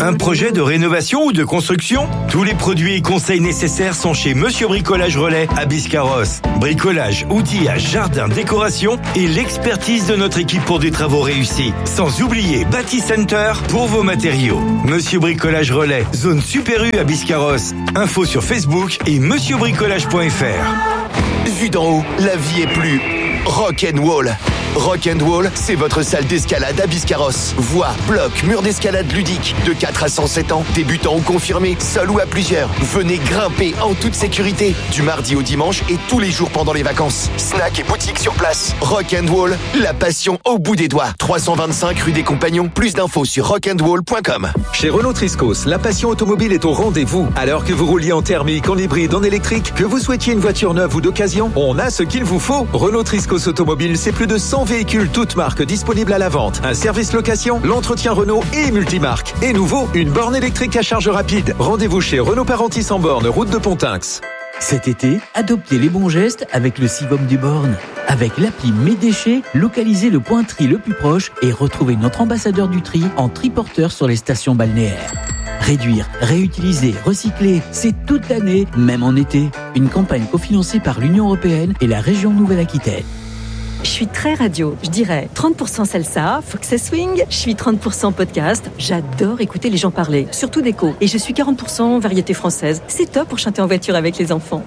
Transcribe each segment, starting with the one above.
Un projet de rénovation ou de construction? Tous les produits et conseils nécessaires sont chez Monsieur Bricolage Relais à Biscarrosse. Bricolage, outillage, jardin, décoration et l'expertise de notre équipe pour des travaux réussis. Sans oublier Bâti Center pour vos matériaux. Monsieur Bricolage Relais, zone Super U à Biscarrosse. Info sur Facebook et monsieurbricolage.fr. Vu d'en haut, la vie est plus rock'n'roll. Rock'n'roll, c'est votre salle d'escalade à Biscarrosse. Voies, blocs, murs d'escalade ludiques, de 4 à 107 ans, débutants ou confirmés, seuls ou à plusieurs. Venez grimper en toute sécurité, du mardi au dimanche et tous les jours pendant les vacances. Snack et boutique sur place. Rock'n'roll, la passion au bout des doigts. 325 rue des Compagnons. Plus d'infos sur rock'n'roll.com. Chez Renault Triscos, la passion automobile est au rendez-vous. Alors que vous rouliez en thermique, en hybride, en électrique, que vous souhaitiez une voiture neuve ou d'occasion, on a ce qu'il vous faut. Renault Triscos Automobile, c'est plus de 100 véhicules toutes marques disponibles à la vente. Un service location, l'entretien Renault et multimarque. Et nouveau, une borne électrique à charge rapide. Rendez-vous chez Renault Parentis en borne, route de Pontinx. Cet été, adoptez les bons gestes avec le Sivom du Born. Avec l'appli Mes Déchets, localisez le point tri le plus proche et retrouvez notre ambassadeur du tri en triporteur sur les stations balnéaires. Réduire, réutiliser, recycler, c'est toute l'année, même en été. Une campagne cofinancée par l'Union européenne et la région Nouvelle-Aquitaine. Je suis très radio, je dirais 30% salsa, faut que ça swing. Je suis 30% podcast, j'adore écouter les gens parler, surtout d'écho. Et je suis 40% variété française. C'est top pour chanter en voiture avec les enfants.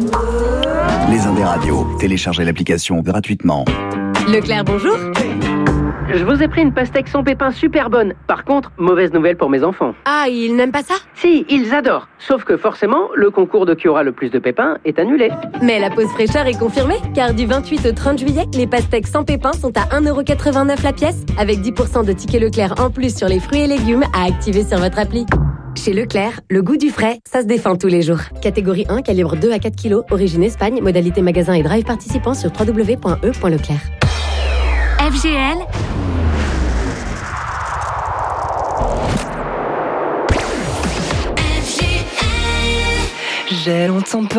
Les Indes radios, téléchargez l'application gratuitement. Leclerc, bonjour. Je vous ai pris une pastèque sans pépins super bonne. Par contre, mauvaise nouvelle pour mes enfants. Ah, ils n'aiment pas ça? Si, ils adorent. Sauf que forcément, le concours de qui aura le plus de pépins est annulé. Mais la pause fraîcheur est confirmée, car du 28 au 30 juillet, les pastèques sans pépins sont à 1,89€ la pièce, avec 10% de tickets Leclerc en plus sur les fruits et légumes à activer sur votre appli. Chez Leclerc, le goût du frais, ça se défend tous les jours. Catégorie 1, calibre 2 à 4 kg, origine Espagne, modalité magasin et drive participant sur www.e.leclerc. FGL. J'ai longtemps peur.